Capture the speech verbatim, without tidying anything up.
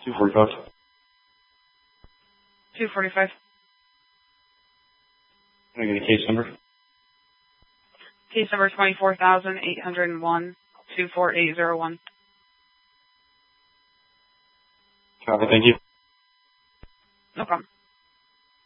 two forty-five. two forty-five. Can I get a case number? Case number twenty-four thousand eight hundred one, two four eight zero one. Copy, thank you. No problem.